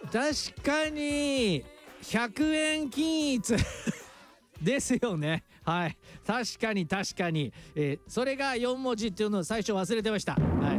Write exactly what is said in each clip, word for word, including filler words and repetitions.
確かにひゃくえん均一ですよね。はい、確かに確かに、えー、それがよん文字っていうのを最初忘れてました。はい、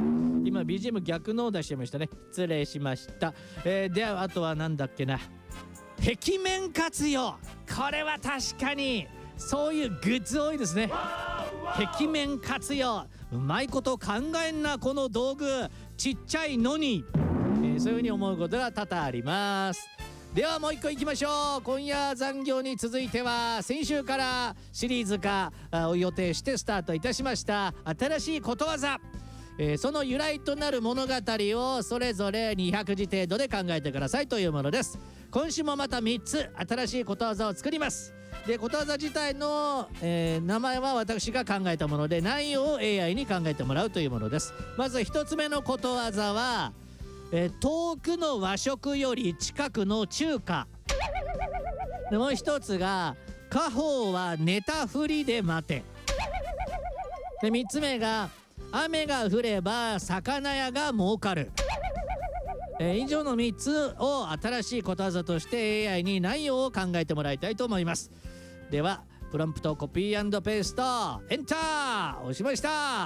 今 ビージーエム 逆のを出してましたね。失礼しました。えー、ではあとはなんだっけな、壁面活用。これは確かにそういうグッズ多いですね。壁面活用、うまいこと考えんなこの道具、ちっちゃいのに、えー、そういうふうに思うことが多々あります。ではもう一個いきましょう。今夜残業に続いては先週からシリーズ化を予定してスタートいたしました新しいことわざ、えー、その由来となる物語をそれぞれにひゃく字程度で考えてくださいというものです。今週もまたみっつ新しいことわざを作ります。でことわざ自体の、えー、名前は私が考えたもので、内容を エーアイ に考えてもらうというものです。まずひとつめのことわざは、えー、遠くの和食より近くの中華。でもう一つが家宝は寝たふりで待て。でみっつめが雨が降れば魚屋が儲かる。えー、以上のみっつを新しいことわざとして エーアイ に内容を考えてもらいたいと思います。ではプロンプトコピー&ペーストエンター押しました。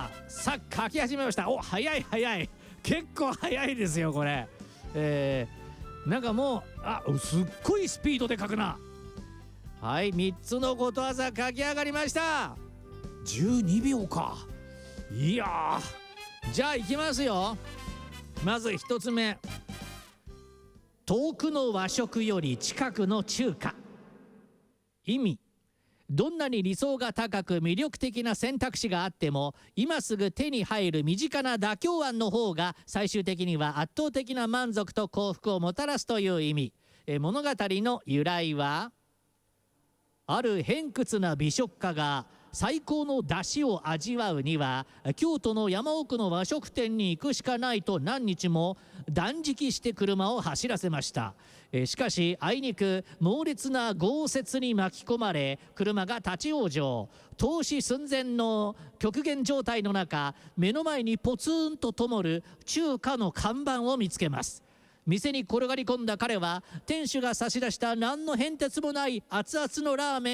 さあ書き始めました。お、早い早い、結構早いですよこれ。えー、なんかもうあすっごいスピードで書くな。はい、みっつのことわざ書き上がりました。じゅうにびょうか。いやー、じゃあいきますよ。まずひとつめ、遠くの和食より近くの中華。意味、どんなに理想が高く魅力的な選択肢があっても、今すぐ手に入る身近な妥協案の方が最終的には圧倒的な満足と幸福をもたらすという意味。え物語の由来は、ある偏屈な美食家が最高の出汁を味わうには京都の山奥の和食店に行くしかないと何日も断食して車を走らせました。えしかしあいにく猛烈な豪雪に巻き込まれ車が立ち往生。投資寸前の極限状態の中、目の前にポツンと灯る中華の看板を見つけます。店に転がり込んだ彼は店主が差し出した何の変哲もない熱々のラーメン